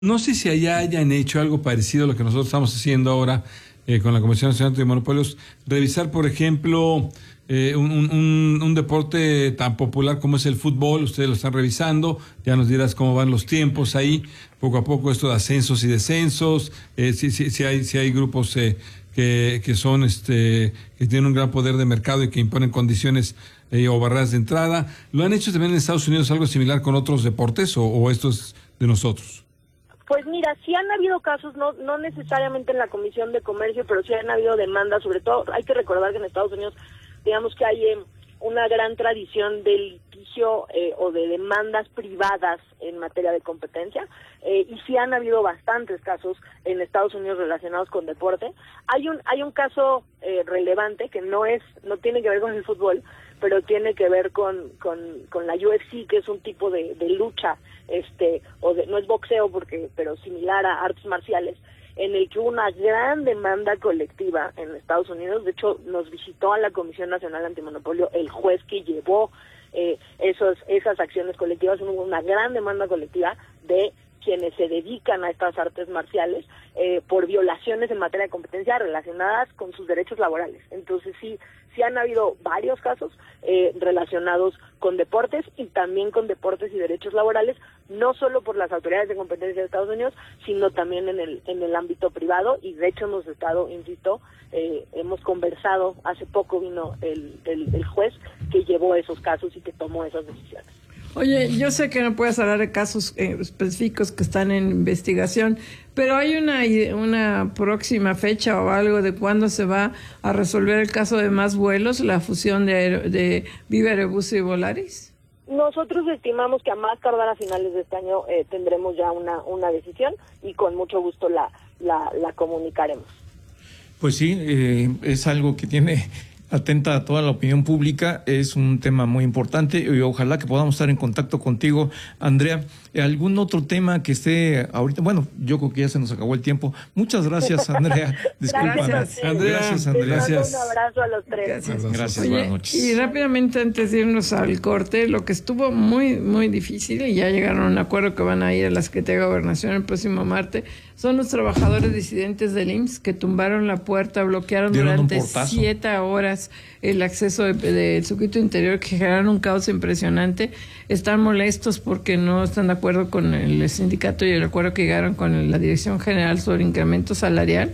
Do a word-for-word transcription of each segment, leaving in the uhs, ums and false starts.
No sé si allá hayan hecho algo parecido a lo que nosotros estamos haciendo ahora eh, con la Comisión Nacional de Monopolios, revisar, por ejemplo, eh, un, un, un deporte tan popular como es el fútbol. Ustedes lo están revisando, ya nos dirás cómo van los tiempos ahí, poco a poco esto de ascensos y descensos, eh, si, si, si, hay, si hay grupos eh, que, que son, este, que tienen un gran poder de mercado y que imponen condiciones eh, o barreras de entrada. ¿Lo han hecho también en Estados Unidos algo similar con otros deportes o, o esto es de nosotros? Pues mira, sí han habido casos, no no necesariamente en la Comisión de Comercio, pero sí han habido demandas, sobre todo, hay que recordar que en Estados Unidos, digamos que hay eh, una gran tradición de litigio eh, o de demandas privadas en materia de competencia, eh, y sí han habido bastantes casos en Estados Unidos relacionados con deporte. Hay un hay un caso eh, relevante que no es no tiene que ver con el fútbol, pero tiene que ver con, con, con la U F C, que es un tipo de, de lucha, este, o de, no es boxeo porque, pero similar a artes marciales, en el que hubo una gran demanda colectiva en Estados Unidos. De hecho, nos visitó a la Comisión Nacional Antimonopolio el juez que llevó eh, esos, esas acciones colectivas. Hubo una gran demanda colectiva de quienes se dedican a estas artes marciales eh, por violaciones en materia de competencia relacionadas con sus derechos laborales. Entonces sí, sí han habido varios casos eh, relacionados con deportes y también con deportes y derechos laborales, no solo por las autoridades de competencia de Estados Unidos, sino también en el en el ámbito privado. Y de hecho hemos estado, insisto, eh, hemos conversado, hace poco vino el, el, el juez que llevó esos casos y que tomó esas decisiones. Oye, yo sé que no puedes hablar de casos eh, específicos que están en investigación, pero ¿hay una una próxima fecha o algo de cuándo se va a resolver el caso de Más Vuelos, la fusión de, de Viva Aerobús y Volaris? Nosotros estimamos que a más tardar a finales de este año eh, tendremos ya una una decisión y con mucho gusto la la, la comunicaremos. Pues sí, eh, es algo que tiene atenta a toda la opinión pública, es un tema muy importante y ojalá que podamos estar en contacto contigo, Andrea. ¿Algún otro tema que esté ahorita? Bueno, yo creo que ya se nos acabó el tiempo. Muchas gracias, Andrea. Disculpa. Gracias, Andrea. Gracias, Andrea. Gracias. Un abrazo a los tres. Gracias. Gracias, Oye, buenas noches. y rápidamente antes de irnos al corte, lo que estuvo muy, muy difícil, y ya llegaron a un acuerdo que van a ir a la Secretaría de Gobernación el próximo martes, son los trabajadores disidentes del I M S S que tumbaron la puerta, bloquearon Dieron un durante portazo. siete horas el acceso del de, circuito interior, que generaron un caos impresionante. Están molestos porque no están de acuerdo con el sindicato y el acuerdo que llegaron con la Dirección General sobre incremento salarial,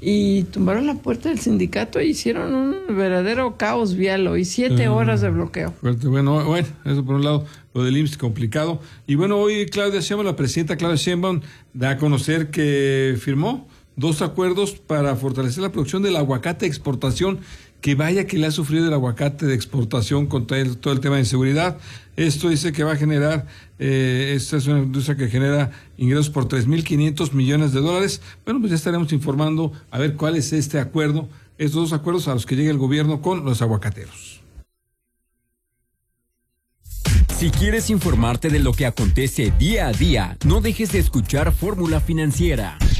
y tumbaron la puerta del sindicato e hicieron un verdadero caos vial hoy, siete uh, horas de bloqueo. Fuerte. Bueno, bueno, eso por un lado, lo del I M S S complicado. Y bueno, hoy Claudia Sheinbaum, la presidenta Claudia Sheinbaum, da a conocer que firmó dos acuerdos para fortalecer la producción del aguacate de exportación, que vaya que le ha sufrido el aguacate de exportación con todo el, todo el tema de inseguridad. Esto dice que va a generar, eh, esta es una industria que genera ingresos por tres mil quinientos millones de dólares. Bueno, pues ya estaremos informando a ver cuál es este acuerdo, estos dos acuerdos a los que llega el gobierno con los aguacateros. Si quieres informarte de lo que acontece día a día, no dejes de escuchar Fórmula Financiera.